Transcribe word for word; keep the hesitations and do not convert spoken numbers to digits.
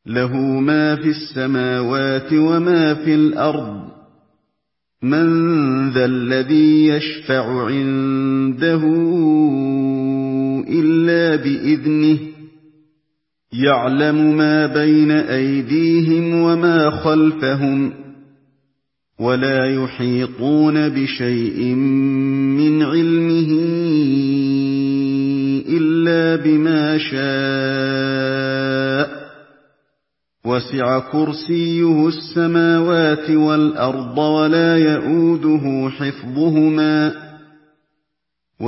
لَهُ مَا فِي السَّمَاوَاتِ وَمَا فِي الْأَرْضِ ۗ مَن ذَا الَّذِي يَشْفَعُ عِندَهُ إِلَّا بِإِذْنِهِ ۚ يَعْلَمُ مَا بَيْنَ أَيْدِيهِمْ وَمَا خَلْفَهُمْ ۖ وَلَا يُحِيطُونَ بِشَيْءٍ مِّنْ عِلْمِهِ إِلَّا بِمَا شَاءَ ۚ وَسِعَ كُرْسِيُّهُ السَّمَاوَاتِ وَالْأَرْضَ وَلَا يَئُودُهُ حِفْظُهُمَا ۚ